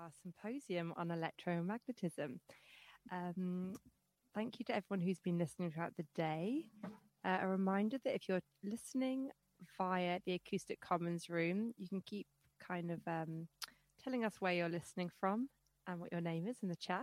our symposium on electromagnetism. Thank you to everyone who's been listening throughout the day. A reminder that if you're listening via the Acoustic Commons room, you can keep kind of telling us where you're listening from and what your name is in the chat.